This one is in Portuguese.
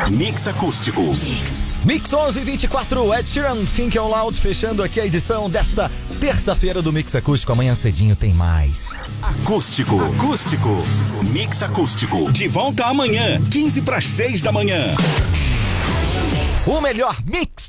Mix Acústico. Mix 11:24, Ed Sheeran, Think Out Loud, fechando aqui a edição desta terça-feira do Mix Acústico. Amanhã cedinho tem mais. Acústico. Mix Acústico. De volta amanhã, 5:45 da manhã. O melhor mix